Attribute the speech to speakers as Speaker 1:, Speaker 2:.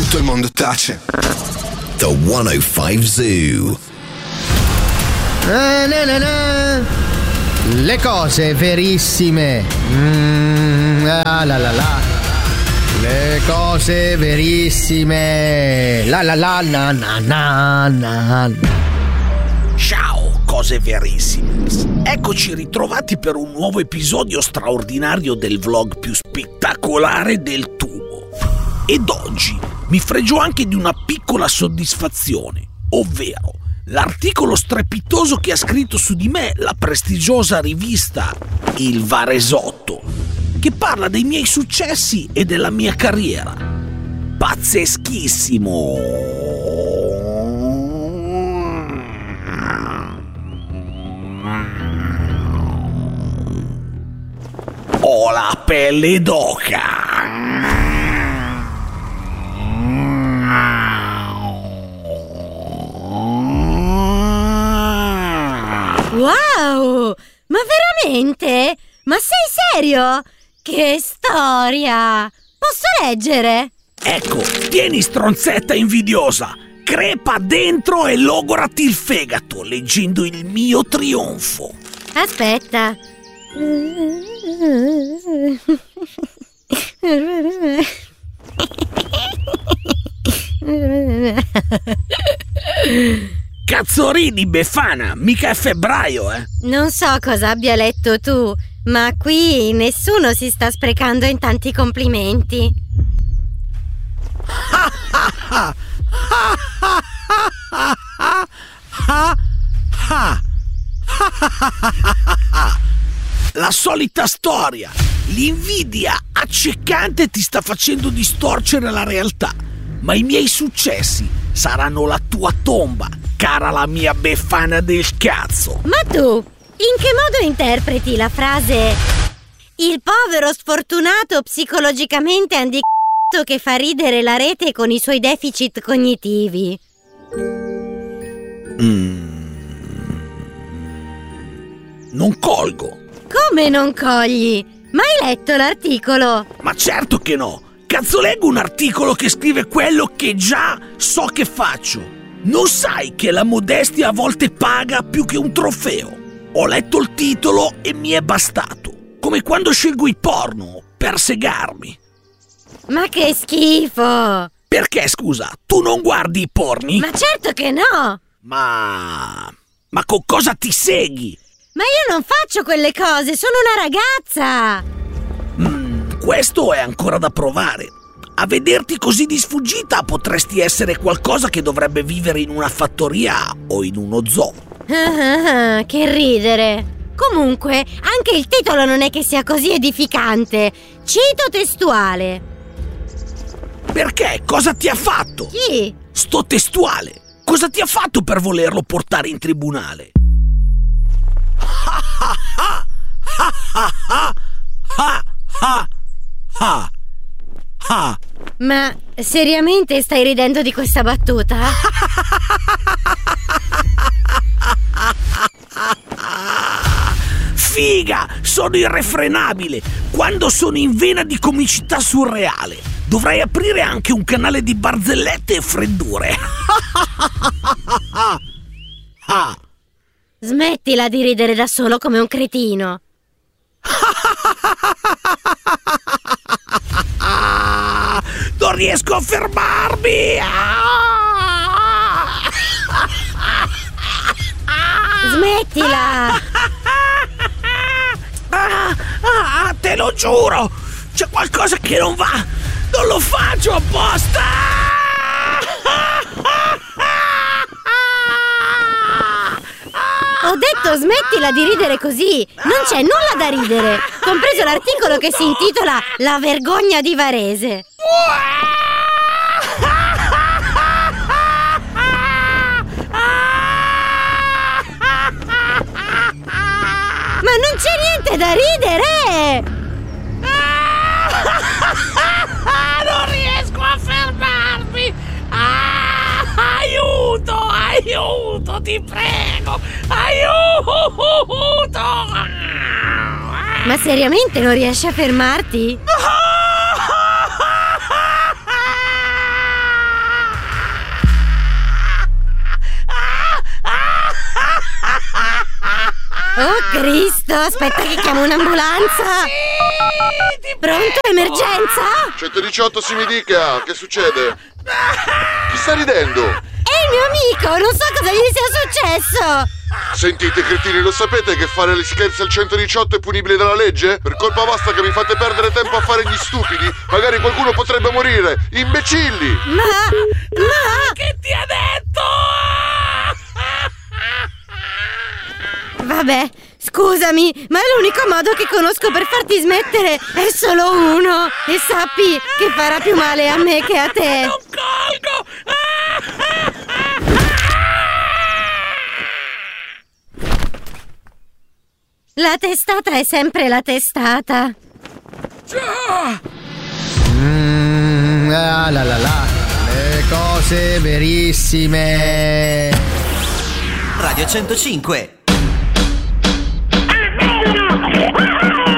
Speaker 1: tutto il mondo tace.
Speaker 2: The 105 Zoo.
Speaker 3: Le cose verissime. Le cose verissime.
Speaker 4: Ciao, cose verissime. Eccoci ritrovati per un nuovo episodio straordinario del vlog più spettacolare del tubo. Ed oggi mi fregio anche di una piccola soddisfazione, ovvero l'articolo strepitoso che ha scritto su di me la prestigiosa rivista Il Varesotto, che parla dei miei successi e della mia carriera. Pazzeschissimo! Ho la pelle d'oca!
Speaker 5: Wow! Ma veramente? Ma sei serio? Che storia! Posso leggere?
Speaker 4: Ecco, tieni stronzetta invidiosa! Crepa dentro e logorati il fegato leggendo il mio trionfo!
Speaker 5: Aspetta.
Speaker 4: Cazzorini, Befana, mica è febbraio, eh?
Speaker 5: Non so cosa abbia letto tu, ma qui nessuno si sta sprecando in tanti complimenti.
Speaker 4: La solita storia. L'invidia accecante ti sta facendo distorcere la realtà, ma i miei successi saranno la tua tomba, cara la mia Befana del cazzo.
Speaker 5: Ma tu, in che modo interpreti la frase "il povero sfortunato psicologicamente handicapato che fa ridere la rete con i suoi deficit cognitivi"?
Speaker 4: Non colgo.
Speaker 5: Come non cogli? Ma hai letto l'articolo?
Speaker 4: Ma certo che no. Cazzo leggo un articolo che scrive quello che già so che faccio. Non sai che la modestia a volte paga più che un trofeo. Ho letto il titolo e mi è bastato. Come quando scelgo i porno per segarmi.
Speaker 5: Ma che schifo!
Speaker 4: Perché, scusa, tu non guardi i porni?
Speaker 5: Ma certo che no!
Speaker 4: Ma con cosa ti seghi?
Speaker 5: Ma io non faccio quelle cose, sono una ragazza!
Speaker 4: Questo è ancora da provare. A vederti così di sfuggita potresti essere qualcosa che dovrebbe vivere in una fattoria o in uno zoo.
Speaker 5: Che ridere! Comunque, anche il titolo non è che sia così edificante. Cito testuale.
Speaker 4: Perché? Cosa ti ha fatto?
Speaker 5: Chi?
Speaker 4: Sto testuale. Cosa ti ha fatto per volerlo portare in tribunale?
Speaker 5: Ma seriamente stai ridendo di questa battuta?
Speaker 4: Figa! Sono irrefrenabile! Quando sono in vena di comicità surreale. Dovrei aprire anche un canale di barzellette e freddure.
Speaker 5: Smettila di ridere da solo come un cretino.
Speaker 4: Non riesco a fermarmi!
Speaker 5: Smettila!
Speaker 4: Te lo giuro! C'è qualcosa che non va! Non lo faccio apposta!
Speaker 5: Ho detto smettila di ridere così! Non c'è nulla da ridere! Compreso l'articolo che si intitola "La vergogna di Varese". Ma non c'è niente da ridere!
Speaker 4: Non riesco a fermarmi! Aiuto! Aiuto! Ti prego! Aiuto!
Speaker 5: Ma seriamente non riesci a fermarti? Oh Cristo, aspetta che chiamo un'ambulanza. Pronto, emergenza?
Speaker 1: 118 si mi dica, che succede? Chi sta ridendo?
Speaker 5: È il mio amico, non so cosa gli sia successo.
Speaker 1: Sentite cretini, lo sapete che fare gli scherzi al 118 è punibile dalla legge? Per colpa vostra che mi fate perdere tempo a fare gli stupidi, magari qualcuno potrebbe morire. Imbecilli!
Speaker 5: Ma...
Speaker 4: Che ti ha detto?
Speaker 5: Vabbè, scusami, ma è l'unico modo che conosco per farti smettere. È solo uno. E sappi che farà più male a me che a te.
Speaker 4: Non colgo!
Speaker 5: La testata è sempre la testata.
Speaker 3: Le cose verissime.
Speaker 6: Radio 105.